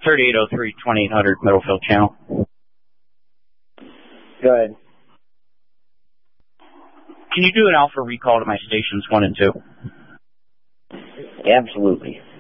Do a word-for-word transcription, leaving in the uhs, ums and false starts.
thirty-eight oh three, twenty-eight hundred Middlefield Channel. Go ahead. Can you do an alpha recall to my stations one and two? Absolutely.